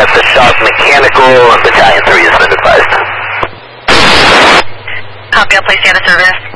the shop mechanical, Battalion 3 has been advised. Copy, I'll place you out of service.